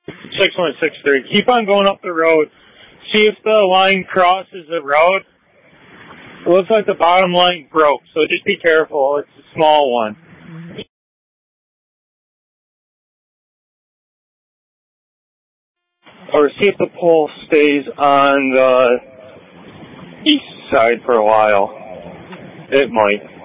6163. Keep on going up the road. See if the line crosses the road. It looks like the bottom line broke, so just be careful. It's a small one. Or see if the pole stays on the east side for a while. It might.